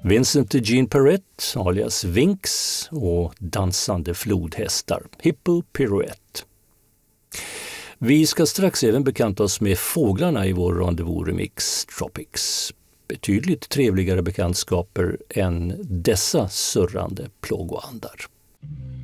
Vincent Eugene Perret alias Vinx och dansande flodhästar, Hippo Pirouette. Vi ska strax även bekanta oss med fåglarna i vår rendezvous-remix Tropics. Betydligt trevligare bekantskaper än dessa surrande plågoandar.